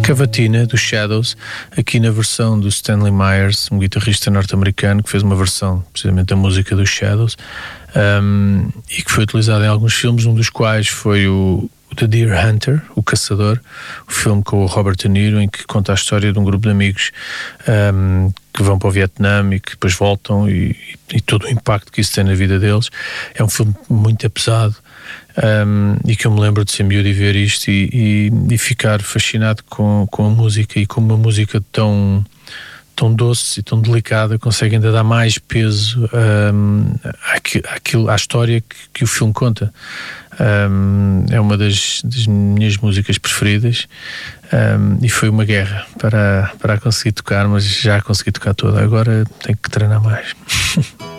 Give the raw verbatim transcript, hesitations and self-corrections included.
Cavatina, dos Shadows, aqui na versão do Stanley Myers, um guitarrista norte-americano que fez uma versão precisamente da música dos Shadows, um, e que foi utilizada em alguns filmes, um dos quais foi o The Deer Hunter, o Caçador, o filme com o Robert De Niro, em que conta a história de um grupo de amigos um, que vão para o Vietnã e que depois voltam, e, e todo o impacto que isso tem na vida deles. É um filme muito pesado, um, e que eu me lembro de ser miúdo e ver isto e, e, e ficar fascinado com, com a música, e como uma música tão, tão doce e tão delicada consegue ainda dar mais peso um, àquilo, à história que, que o filme conta. Um, é uma das, das minhas músicas preferidas, um, e foi uma guerra para, para a conseguir tocar, mas já consegui tocar toda. Agora tenho que treinar mais.